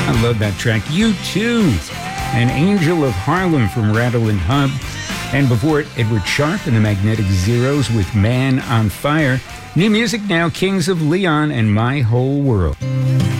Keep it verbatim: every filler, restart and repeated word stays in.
I love that track. You Too, An Angel of Harlem from Rattle and Hum. And before it, Edward Sharpe and the Magnetic Zeros with Man on Fire. New music now, Kings of Leon and My Whole World.